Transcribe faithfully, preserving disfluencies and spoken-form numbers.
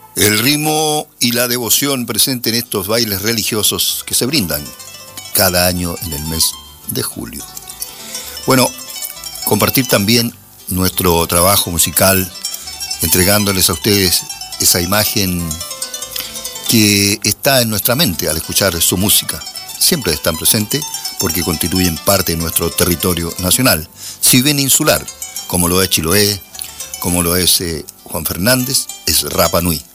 El ritmo y la devoción presente en estos bailes religiosos que se brindan cada año en el mes de julio. Bueno, compartir también nuestro trabajo musical, entregándoles a ustedes esa imagen que está en nuestra mente al escuchar su música. Siempre están presentes porque constituyen parte de nuestro territorio nacional, si bien insular, como lo es Chiloé, como lo es eh, Juan Fernández, es Rapa Nui.